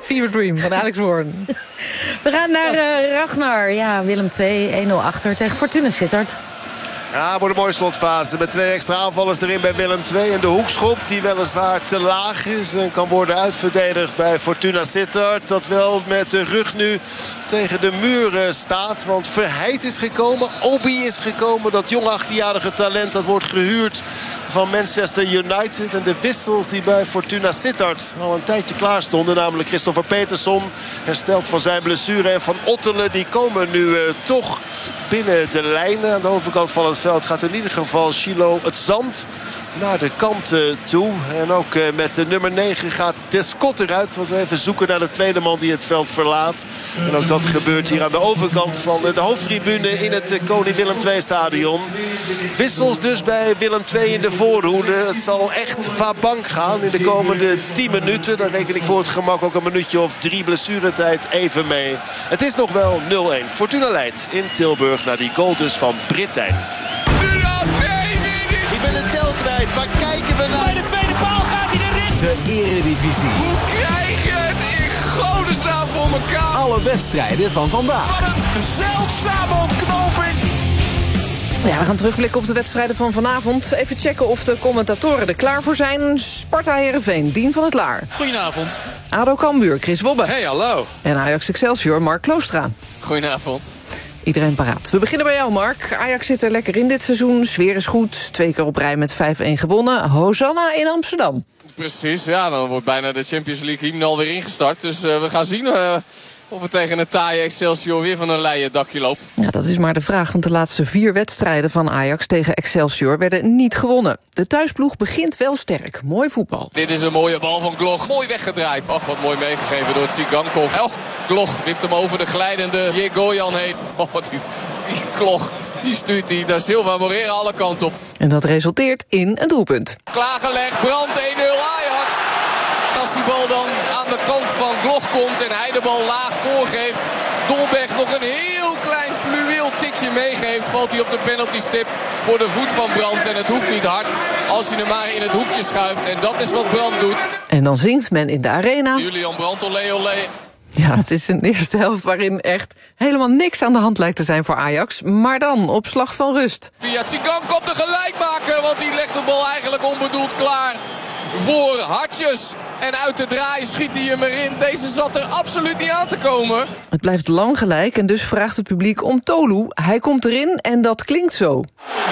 Fever Dream van Alex Hoorn. We gaan naar Ragnar. Ja, Willem 2, 1-0 achter tegen Fortuna Sittard. Ja, wordt een mooie slotfase met 2 extra aanvallers erin bij Willem II. En de hoekschop die weliswaar te laag is en kan worden uitverdedigd bij Fortuna Sittard. Dat wel met de rug nu tegen de muur staat. Want Verheid is gekomen, Obi is gekomen. Dat jong 18-jarige talent dat wordt gehuurd van Manchester United. En de wissels die bij Fortuna Sittard al een tijdje klaar stonden. Namelijk Christopher Peterson, hersteld van zijn blessure. En Van Ottelen, die komen nu toch binnen de lijnen. Aan de overkant van het veld gaat in ieder geval Chilo het zand naar de kant toe. En ook met de nummer 9 gaat Descott eruit. Was even zoeken naar de tweede man die het veld verlaat. En ook dat gebeurt hier aan de overkant van de hoofdtribune in het Koning Willem II stadion. Wissels dus bij Willem II in de voorhoede. Het zal echt vabank gaan in de komende 10 minuten. Dan reken ik voor het gemak ook een minuutje of 3 blessuretijd even mee. Het is nog wel 0-1. Fortuna leidt in Tilburg naar die goal dus van Brittijn. Ik ben de tel kwijt. Waar kijken we naar? Bij de tweede paal gaat hij erin. De Eredivisie. Hoe krijg je het in godesnaam voor elkaar? Alle wedstrijden van vandaag. Wat een zeldzame ontknoping. Ja, we gaan terugblikken op de wedstrijden van vanavond. Even checken of de commentatoren er klaar voor zijn. Sparta Heerenveen, Dien van het Laar. Goedenavond. ADO Cambuur, Chris Wobbe. Hey, hallo. En Ajax Excelsior, Mark Kloostra. Goedenavond. Iedereen paraat. We beginnen bij jou, Mark. Ajax zit er lekker in dit seizoen. Sfeer is goed. 2 keer op rij met 5-1 gewonnen. Hosanna in Amsterdam. Precies, ja, dan wordt bijna de Champions League hymne alweer ingestart. Dus we gaan zien of het tegen een taaie Excelsior weer van een leien dakje loopt. Ja, dat is maar de vraag, want de laatste 4 wedstrijden van Ajax tegen Excelsior werden niet gewonnen. De thuisploeg begint wel sterk. Mooi voetbal. Dit is een mooie bal van Gloch. Mooi weggedraaid. Och, wat mooi meegegeven door Tsigankov. Gloch wipt hem over de glijdende Jegoyan heen. Oh, die Gloch, die stuurt die daar Silva Moreira alle kanten op. En dat resulteert in een doelpunt. Klaargelegd, Brandt 1-0 Ajax. Als die bal dan aan de kant van Gloch komt en hij de bal laag voorgeeft, Dolberg nog een heel klein fluweel tikje meegeeft, valt hij op de penaltystip voor de voet van Brandt. En het hoeft niet hard als hij hem maar in het hoekje schuift. En dat is wat Brandt doet. En dan zingt men in de arena. Julian Brandt, olé olé. Ja, het is een eerste helft waarin echt helemaal niks aan de hand lijkt te zijn voor Ajax. Maar dan op slag van rust. Via Tsigankov de gelijkmaker, want die legt de bal eigenlijk onbedoeld klaar voor Hartjes. En uit de draai schiet hij hem erin. Deze zat er absoluut niet aan te komen. Het blijft lang gelijk en dus vraagt het publiek om Tolu. Hij komt erin en dat klinkt zo.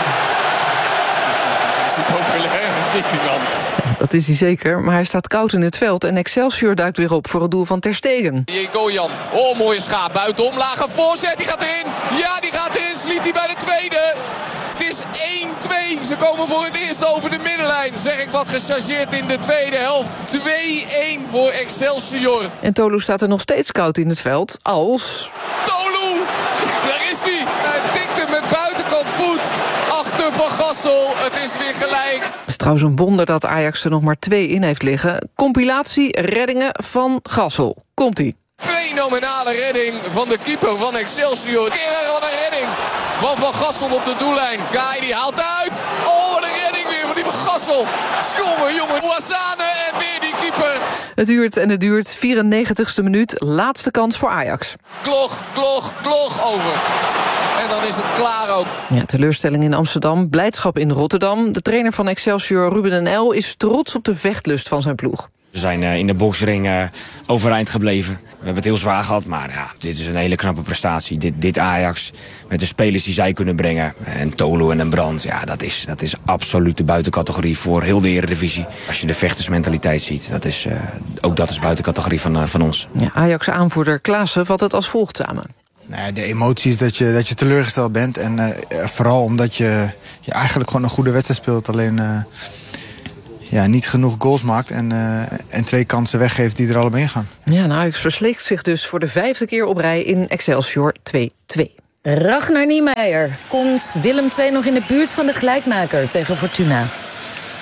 Is hij populair? Die man. Dat is hij zeker, maar hij staat koud in het veld en Excelsior duikt weer op voor het doel van Ter Stegen. Jegoyan, oh mooie schaap, buitenom, lage voorzet, die gaat erin. Ja, die gaat erin, sliet hij bij de tweede. Het is 1-2, ze komen voor het eerst over de middenlijn. Zeg ik wat gechargeerd in de tweede helft. 2-1 voor Excelsior. En Tolu staat er nog steeds koud in het veld als... Tolu, daar is hij. Hij tikt hem met buitenkant voet achter Van Gassel. Het is weer gelijk. Het is trouwens een wonder dat Ajax er nog maar 2 in heeft liggen. Compilatie reddingen van Gassel. Komt-ie. Fenomenale redding van de keeper van Excelsior. Keren van een redding van Gassel op de doellijn. Kai die haalt uit. Oh, wat een redding weer van die Van Gassel. Jongen, Ouassane en weer die keeper. Het duurt en het duurt. 94ste minuut. Laatste kans voor Ajax. Gloch over. En dan is het klaar ook. Ja, teleurstelling in Amsterdam, blijdschap in Rotterdam. De trainer van Excelsior, Ruben en El, is trots op de vechtlust van zijn ploeg. We zijn in de boksring overeind gebleven. We hebben het heel zwaar gehad, maar ja, dit is een hele knappe prestatie. Dit Ajax, met de spelers die zij kunnen brengen. En Tolu en een Brandt, ja, dat is absoluut de buitencategorie voor heel de Eredivisie. Als je de vechtersmentaliteit ziet, ook dat is buitencategorie van ons. Ja, Ajax-aanvoerder Klaassen vat het als volgt samen. Nou, de emotie is dat je teleurgesteld bent. En vooral omdat je eigenlijk gewoon een goede wedstrijd speelt. Alleen niet genoeg goals maakt en 2 kansen weggeeft die er allebei in gaan. Ja, nou, Ajax versleekt zich dus voor de 5e keer op rij in Excelsior 2-2. Ragnar Niemeyer. Komt Willem II nog in de buurt van de gelijkmaker tegen Fortuna?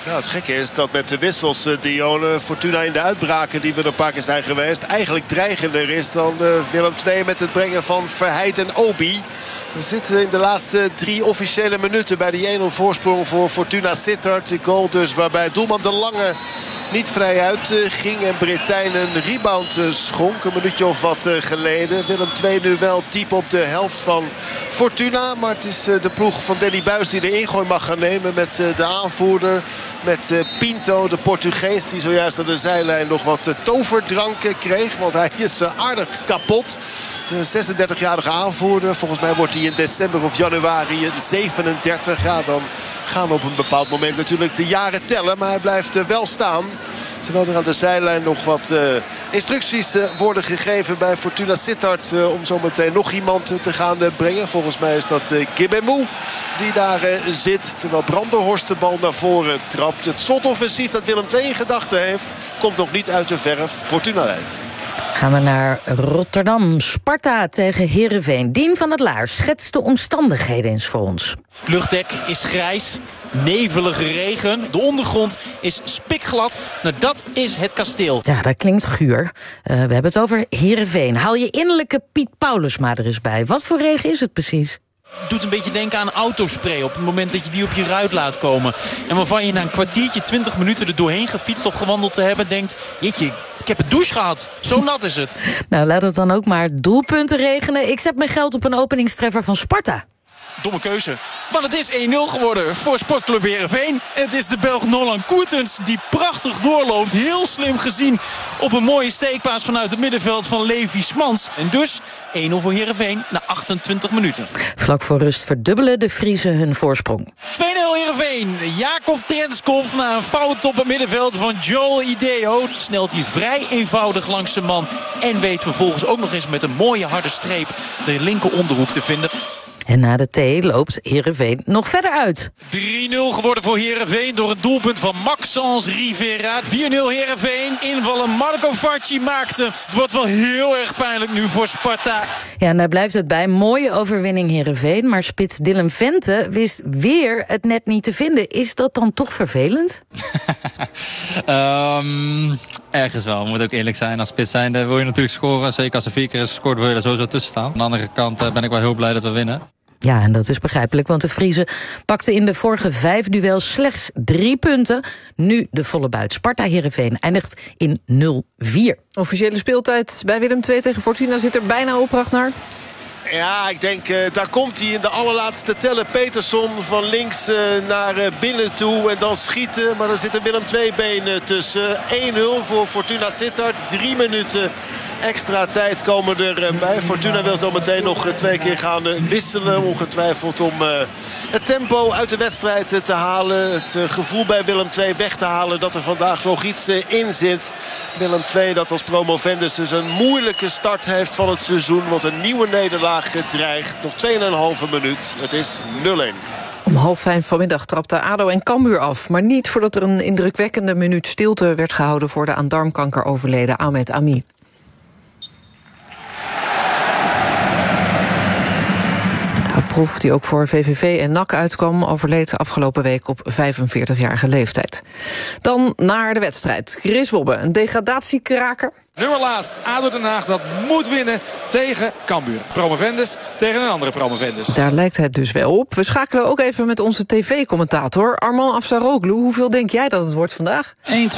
Nou, het gekke is dat met de wissels Dione, Fortuna in de uitbraken die we er een paar keer zijn geweest, eigenlijk dreigender is dan Willem II met het brengen van Verheid en Obi. We zitten in de laatste 3 officiële minuten bij die 1-0 voorsprong voor Fortuna Sittard. De goal dus waarbij doelman De Lange niet vrij uit ging en Britijn een rebound schonk. Een minuutje of wat geleden. Willem II nu wel diep op de helft van Fortuna. Maar het is de ploeg van Danny Buijs die de ingooi mag gaan nemen met de aanvoerder. Met Pinto, de Portugees, die zojuist aan de zijlijn nog wat toverdrank kreeg. Want hij is aardig kapot. De 36-jarige aanvoerder. Volgens mij wordt hij in december of januari 37. Ja, dan gaan op een bepaald moment natuurlijk de jaren tellen. Maar hij blijft wel staan. Terwijl er aan de zijlijn nog wat instructies worden gegeven bij Fortuna Sittard. Om zo meteen nog iemand te gaan brengen. Volgens mij is dat Gibemou die daar zit. Terwijl Brandenhorst de bal naar voren trapt. Het slotoffensief dat Willem II in gedachten heeft komt nog niet uit de verf. Fortuna leidt. Gaan we naar Rotterdam. Sparta tegen Heerenveen. Dien van het Laar schetst de omstandigheden eens voor ons. Het luchtdek is grijs, nevelige regen. De ondergrond is spikglad. Nou, dat is het kasteel. Ja, dat klinkt guur. We hebben het over Heerenveen. Haal je innerlijke Piet Paulusma er eens bij. Wat voor regen is het precies? Doet een beetje denken aan autospray op het moment dat je die op je ruit laat komen. En waarvan je na een kwartiertje, 20 minuten er doorheen gefietst of gewandeld te hebben denkt, jeetje, ik heb een douche gehad. Zo nat is het. Nou, laat het dan ook maar doelpunten regenen. Ik zet mijn geld op een openingstreffer van Sparta. Domme keuze. Want het is 1-0 geworden voor Sportclub Heerenveen. Het is de Belg Nolan Koertens die prachtig doorloopt. Heel slim gezien op een mooie steekpaas vanuit het middenveld van Levi Smans. En dus 1-0 voor Heerenveen na 28 minuten. Vlak voor rust verdubbelen de Friezen hun voorsprong. 2-0 Heerenveen. Jacob Tenskov na een fout op het middenveld van Joel Ideo. Snelt hij vrij eenvoudig langs zijn man. En weet vervolgens ook nog eens met een mooie harde streep de linker onderhoek te vinden. En na de thee loopt Heerenveen nog verder uit. 3-0 geworden voor Heerenveen door het doelpunt van Maxence Rivera. 4-0 Heerenveen. Invallen Marco Facci maakte. Het wordt wel heel erg pijnlijk nu voor Sparta. Ja, en daar blijft het bij. Mooie overwinning Heerenveen. Maar spits Dylan Vente wist weer het net niet te vinden. Is dat dan toch vervelend? Ergens wel, moet ook eerlijk zijn. Als spits zijnde wil je natuurlijk scoren. Zeker als er 4 keer is gescoord wil je er sowieso tussen staan. Aan de andere kant ben ik wel heel blij dat we winnen. Ja, en dat is begrijpelijk, want de Friezen pakten in de vorige 5 duels slechts 3 punten. Nu de volle buit. Sparta-Heerenveen eindigt in 0-4. Officiële speeltijd bij Willem II tegen Fortuna zit er bijna op, Ragnar. Ja, ik denk, daar komt hij in de allerlaatste tellen. Peterson van links naar binnen toe en dan schieten. Maar er zit een Willem II-been tussen. 1-0 voor Fortuna Sittard. 3 minuten extra tijd komen erbij. Fortuna wil zo meteen nog 2 keer gaan wisselen. Ongetwijfeld om het tempo uit de wedstrijd te halen. Het gevoel bij Willem II weg te halen dat er vandaag nog iets in zit. Willem II dat als promovendus dus een moeilijke start heeft van het seizoen. Want een nieuwe nederlaag dreigt. Nog 2,5 minuut. Het is 0-1. Om 4:30 vanmiddag trapte ADO en Cambuur af. Maar niet voordat er een indrukwekkende minuut stilte werd gehouden voor de aan darmkanker overleden Ahmed Ami. Proef die ook voor VVV en NAC uitkwam, overleed afgelopen week op 45-jarige leeftijd. Dan naar de wedstrijd. Chris Wobbe, een degradatiekraker. Nummer laatst, ADO Den Haag, dat moet winnen tegen Cambuur. Promovendus tegen een andere promovendus. Daar lijkt het dus wel op. We schakelen ook even met onze tv-commentator Arman Afsaroglu. Hoeveel denk jij dat het wordt vandaag? 1-2, 1-2, 1-2, 1-2,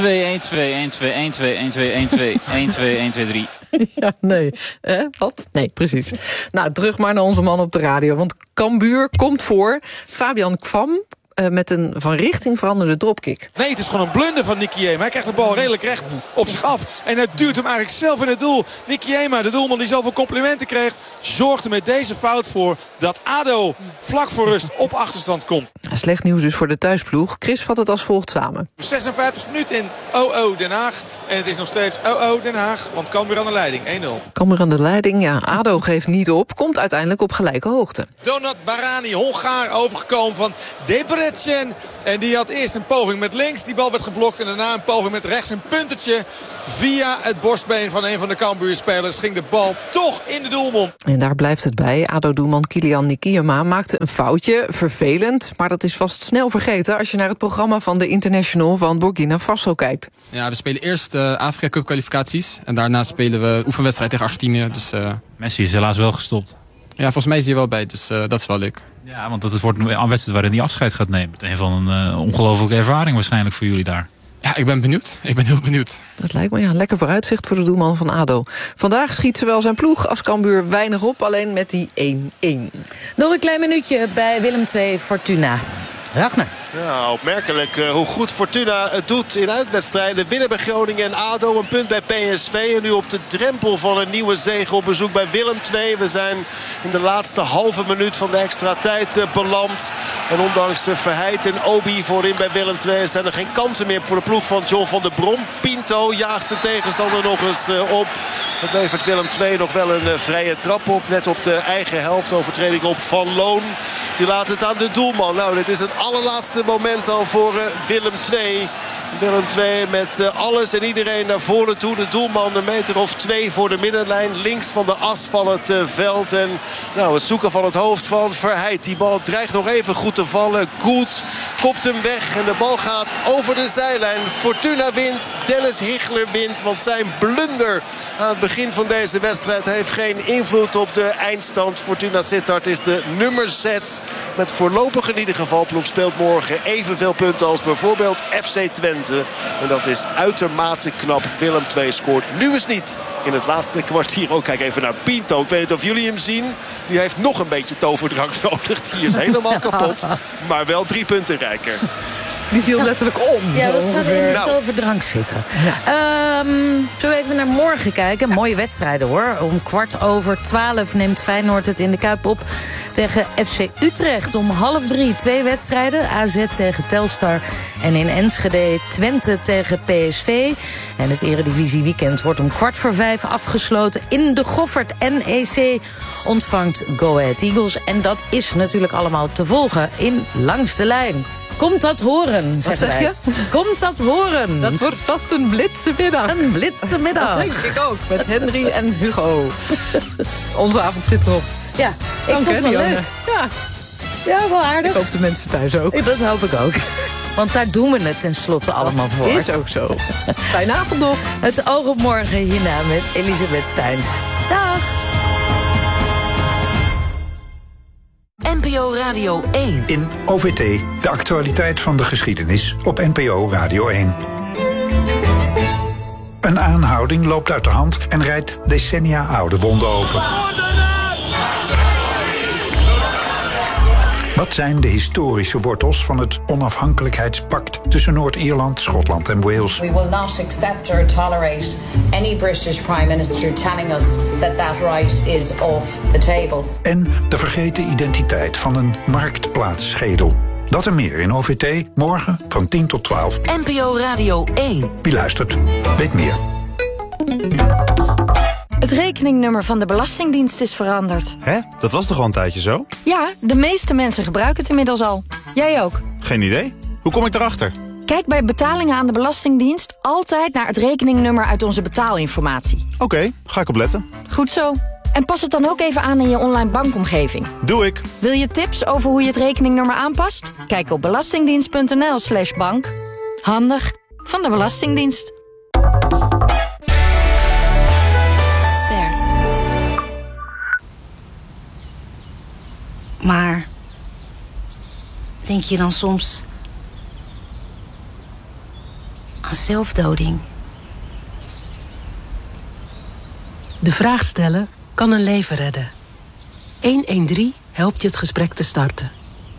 1-2, 1-2, 1-2, 1-2, 3. Ja, nee. Wat? Nee, precies. Nou, terug maar naar onze man op de radio. Want Cambuur komt voor. Fabian Kwam met een van richting veranderde dropkick. Nee, het is gewoon een blunder van Nicky Jema. Hij krijgt de bal redelijk recht op zich af. En hij duwt hem eigenlijk zelf in het doel. Nicky Jema, de doelman die zoveel complimenten kreeg, zorgde met deze fout voor dat ADO vlak voor rust op achterstand komt. Slecht nieuws dus voor de thuisploeg. Chris vat het als volgt samen. 56 minuten in Den Haag. En het is nog steeds Den Haag. Want Cambuur aan de leiding, 1-0. Cambuur aan de leiding, ja. ADO geeft niet op. Komt uiteindelijk op gelijke hoogte. Donat Barani, Hongaar, overgekomen van Debre Setjen. En die had eerst een poging met links. Die bal werd geblokt. En daarna een poging met rechts. Een puntertje via het borstbeen van een van de Cambuurspelers. Ging de bal toch in de doelmond. En daar blijft het bij. ADO-doelman Kylian Nikiema maakte een foutje. Vervelend, maar dat is vast snel vergeten als je naar het programma van de International van Burkina Faso kijkt. Ja, we spelen eerst Afrika Cup kwalificaties. En daarna spelen we oefenwedstrijd tegen Argentinië. Dus, Messi is helaas wel gestopt. Ja, volgens mij is hij er wel bij, dus dat is wel leuk. Ja, want het wordt een wedstrijd waarin hij afscheid gaat nemen. Een van een ongelofelijke ervaring waarschijnlijk voor jullie daar. Ja, ik ben benieuwd. Ik ben heel benieuwd. Dat lijkt me lekker vooruitzicht voor de doelman van ADO. Vandaag schiet zowel zijn ploeg als Cambuur weinig op, alleen met die 1-1. Nog een klein minuutje bij Willem II Fortuna. Ragnar. Ja, opmerkelijk hoe goed Fortuna het doet in uitwedstrijden. Winnen bij Groningen en ADO, een punt bij PSV. En nu op de drempel van een nieuwe zege op bezoek bij Willem II. We zijn in de laatste halve minuut van de extra tijd beland. En ondanks Verheid en Obi voorin bij Willem II zijn er geen kansen meer voor de ploeg van John van der Brom. Pinto jaagt zijn tegenstander nog eens op. Dat levert Willem II nog wel een vrije trap op. Net op de eigen helft, overtreding op Van Loon. Die laat het aan de doelman. Nou, dit is het allerlaatste moment al voor Willem II. Willem II met alles en iedereen naar voren toe. De doelman een meter of 2 voor de middenlijn. Links van de as van het veld. En nou, het zoeken van het hoofd van Verheid. Die bal dreigt nog even goed te vallen. Goed kopt hem weg. En de bal gaat over de zijlijn. Fortuna wint. Dennis Higler wint. Want zijn blunder aan het begin van deze wedstrijd heeft geen invloed op de eindstand. Fortuna Sittard is de nummer 6. Met voorlopig in ieder geval ploeg speelt morgen evenveel punten als bijvoorbeeld FC Twente. En dat is uitermate knap. Willem II scoort nu eens niet in het laatste kwartier. Oh, kijk even naar Pinto. Ik weet niet of jullie hem zien. Die heeft nog een beetje toverdrank nodig. Die is helemaal kapot. Maar wel 3 punten rijker. Die viel letterlijk om. Ja, dat zou in de overdrank zitten. Ja. Zullen we even naar morgen kijken? Mooie wedstrijden hoor. Om 12:15 neemt Feyenoord het in de Kuip op tegen FC Utrecht. Om 2:30 2 wedstrijden. AZ tegen Telstar. En in Enschede Twente tegen PSV. En het Eredivisie weekend wordt om 4:15 afgesloten in de Goffert. NEC ontvangt Go Ahead Eagles. En dat is natuurlijk allemaal te volgen in Langs de Lijn. Komt dat horen, Wat zeg je? Komt dat horen. Dat wordt vast een blitse middag. Een blitse middag. Dat denk ik ook, met Henry en Hugo. Onze avond zit erop. Ja, ik vond het wel leuk. Ja, wel aardig. Ik hoop de mensen thuis ook. Dat hoop ik ook. Want daar doen we het tenslotte allemaal voor. Is ook zo. Fijne avond nog. Het oog op morgen hierna met Elisabeth Steins. Dag. NPO Radio 1. In OVT, de actualiteit van de geschiedenis op NPO Radio 1. Een aanhouding loopt uit de hand en rijdt decennia oude wonden open. Wat zijn de historische wortels van het onafhankelijkheidspact tussen Noord-Ierland, Schotland en Wales? We will not accept or tolerate any British Prime Minister telling us that right is off the table. En de vergeten identiteit van een marktplaatsschedel. Dat en meer in OVT, morgen van 10 tot 12. NPO Radio 1. Wie luistert, weet meer. Het rekeningnummer van de Belastingdienst is veranderd. Hè? Dat was toch al een tijdje zo? Ja, de meeste mensen gebruiken het inmiddels al. Jij ook. Geen idee. Hoe kom ik erachter? Kijk bij betalingen aan de Belastingdienst altijd naar het rekeningnummer uit onze betaalinformatie. Oké, ga ik opletten. Goed zo. En pas het dan ook even aan in je online bankomgeving. Doe ik. Wil je tips over hoe je het rekeningnummer aanpast? Kijk op belastingdienst.nl/bank. Handig van de Belastingdienst. Maar denk je dan soms aan zelfdoding? De vraag stellen kan een leven redden. 113 helpt je het gesprek te starten.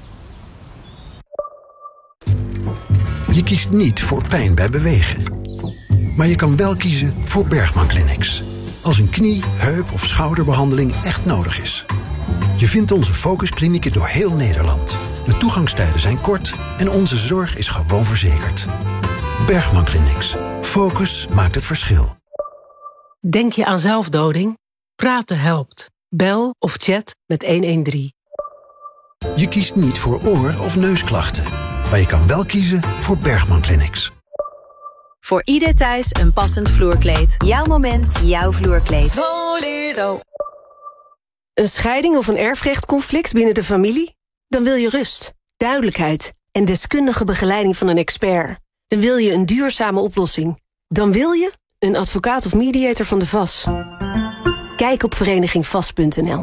Je kiest niet voor pijn bij bewegen. Maar je kan wel kiezen voor Bergman Clinics. Als een knie, heup of schouderbehandeling echt nodig is. Je vindt onze focusklinieken door heel Nederland. De toegangstijden zijn kort en onze zorg is gewoon verzekerd. Bergman Clinics. Focus maakt het verschil. Denk je aan zelfdoding? Praten helpt. Bel of chat met 113. Je kiest niet voor oor- of neusklachten. Maar je kan wel kiezen voor Bergman Clinics. Voor ieder thuis een passend vloerkleed. Jouw moment, jouw vloerkleed. Bolero. Een scheiding of een erfrechtconflict binnen de familie? Dan wil je rust, duidelijkheid en deskundige begeleiding van een expert. Dan wil je een duurzame oplossing. Dan wil je een advocaat of mediator van de VAS. Kijk op verenigingvas.nl.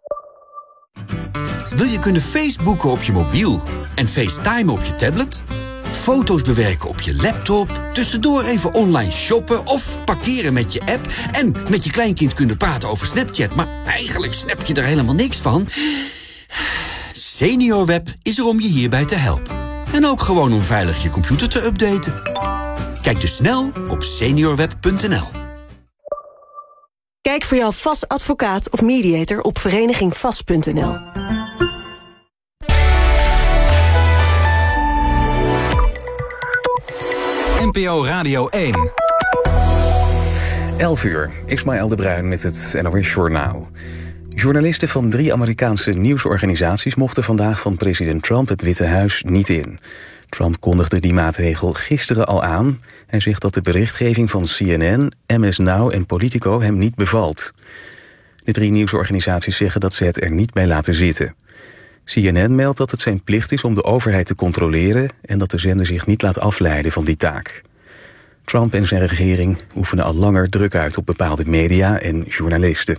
Wil je kunnen Facebooken op je mobiel en FaceTime op je tablet? Foto's bewerken op je laptop, tussendoor even online shoppen of parkeren met je app en met je kleinkind kunnen praten over Snapchat, maar eigenlijk snap je er helemaal niks van? SeniorWeb is er om je hierbij te helpen. En ook gewoon om veilig je computer te updaten. Kijk dus snel op seniorweb.nl. Kijk voor jouw VAS advocaat of mediator op verenigingvas.nl. NPO Radio 1. 11 uur, Ismaël de Bruin met het NOS Journaal. Journalisten van 3 Amerikaanse nieuwsorganisaties mochten vandaag van president Trump het Witte Huis niet in. Trump kondigde die maatregel gisteren al aan. Hij zegt dat de berichtgeving van CNN, MS Now en Politico hem niet bevalt. De 3 nieuwsorganisaties zeggen dat ze het er niet bij laten zitten. CNN meldt dat het zijn plicht is om de overheid te controleren en dat de zender zich niet laat afleiden van die taak. Trump en zijn regering oefenen al langer druk uit op bepaalde media en journalisten.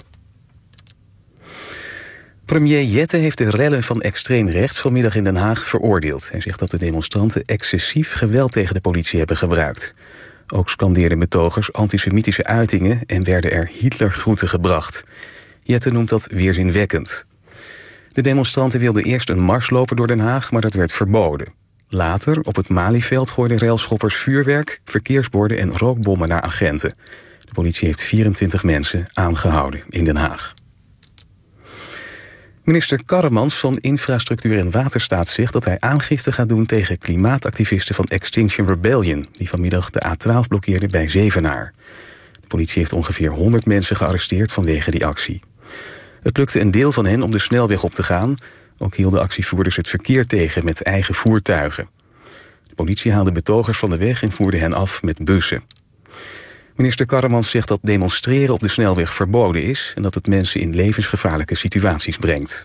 Premier Jette heeft de rellen van extreem rechts vanmiddag in Den Haag veroordeeld. Hij zegt dat de demonstranten excessief geweld tegen de politie hebben gebruikt. Ook scandeerden betogers antisemitische uitingen en werden er Hitlergroeten gebracht. Jette noemt dat weerzinwekkend. De demonstranten wilden eerst een mars lopen door Den Haag, maar dat werd verboden. Later, op het Malieveld, gooiden railschoppers vuurwerk, verkeersborden en rookbommen naar agenten. De politie heeft 24 mensen aangehouden in Den Haag. Minister Karremans van Infrastructuur en Waterstaat zegt dat hij aangifte gaat doen tegen klimaatactivisten van Extinction Rebellion, die vanmiddag de A12 blokkeerden bij Zevenaar. De politie heeft ongeveer 100 mensen gearresteerd vanwege die actie. Het lukte een deel van hen om de snelweg op te gaan. Ook hielden actievoerders het verkeer tegen met eigen voertuigen. De politie haalde betogers van de weg en voerde hen af met bussen. Minister Karremans zegt dat demonstreren op de snelweg verboden is en dat het mensen in levensgevaarlijke situaties brengt.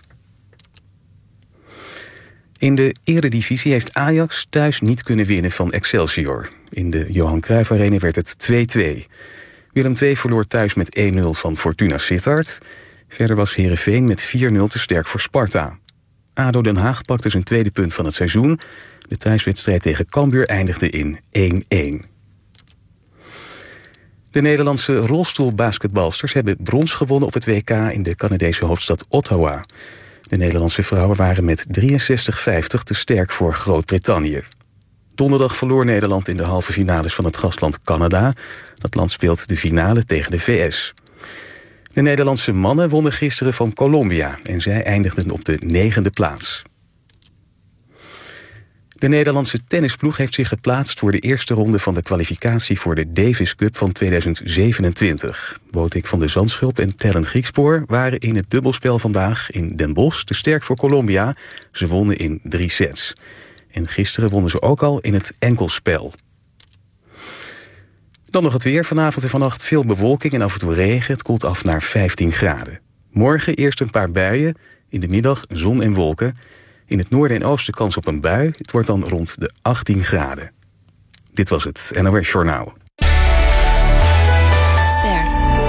In de Eredivisie heeft Ajax thuis niet kunnen winnen van Excelsior. In de Johan Cruijff Arena werd het 2-2. Willem II verloor thuis met 1-0 van Fortuna Sittard. Verder was Heerenveen met 4-0 te sterk voor Sparta. ADO Den Haag pakte zijn tweede punt van het seizoen. De thuiswedstrijd tegen Cambuur eindigde in 1-1. De Nederlandse rolstoelbasketbalsters hebben brons gewonnen op het WK in de Canadese hoofdstad Ottawa. De Nederlandse vrouwen waren met 63-50 te sterk voor Groot-Brittannië. Donderdag verloor Nederland in de halve finales van het gastland Canada. Dat land speelt de finale tegen de VS. De Nederlandse mannen wonnen gisteren van Colombia en zij eindigden op de 9e plaats. De Nederlandse tennisploeg heeft zich geplaatst voor de eerste ronde van de kwalificatie voor de Davis Cup van 2027. Botik van de Zandschulp en Tellen Griekspoor waren in het dubbelspel vandaag in Den Bosch te sterk voor Colombia. Ze wonnen in 3 sets. En gisteren wonnen ze ook al in het enkelspel. Dan nog het weer. Vanavond en vannacht veel bewolking en af en toe regen. Het koelt af naar 15 graden. Morgen eerst een paar buien. In de middag zon en wolken. In het noorden en oosten kans op een bui. Het wordt dan rond de 18 graden. Dit was het NOS Journaal. Ster.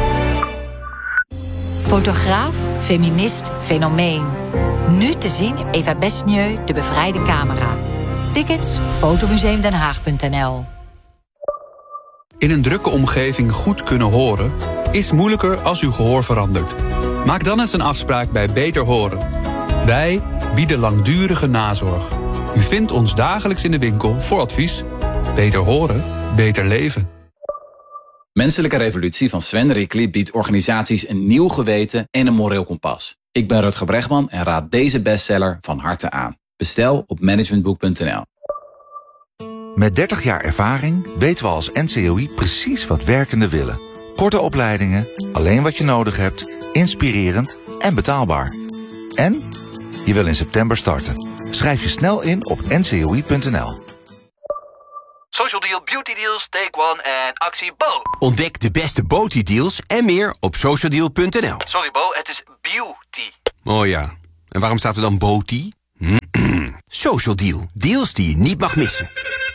Fotograaf, feminist, fenomeen. Nu te zien Eva Besnieu, De Bevrijde Camera. Tickets fotomuseumdenhaag.nl. In een drukke omgeving goed kunnen horen is moeilijker als uw gehoor verandert. Maak dan eens een afspraak bij Beter Horen. Wij bieden langdurige nazorg. U vindt ons dagelijks in de winkel voor advies. Beter horen, beter leven. Menselijke Revolutie van Sven Rickly biedt organisaties een nieuw geweten en een moreel kompas. Ik ben Rutger Bregman en raad deze bestseller van harte aan. Bestel op managementboek.nl. Met 30 jaar ervaring weten we als NCOI precies wat werkenden willen. Korte opleidingen, alleen wat je nodig hebt, inspirerend en betaalbaar. En je wil in september starten. Schrijf je snel in op ncoi.nl. Social Deal, Beauty Deals, Take One en actie Bo. Ontdek de beste Beauty deals en meer op socialdeal.nl. Sorry Bo, het is beauty. Oh ja, en waarom staat er dan Beauty? Social Deal, deals die je niet mag missen.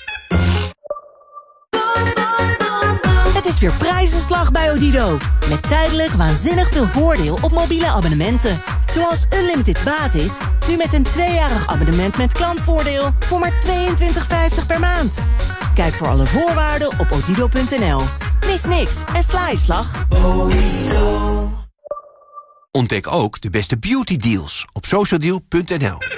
Het is weer prijzenslag bij Odido. Met tijdelijk waanzinnig veel voordeel op mobiele abonnementen. Zoals Unlimited Basis, nu met een 2-jarig abonnement met klantvoordeel voor maar €22,50 per maand. Kijk voor alle voorwaarden op odido.nl. Mis niks en sla je slag. Ontdek ook de beste beauty deals op socialdeal.nl.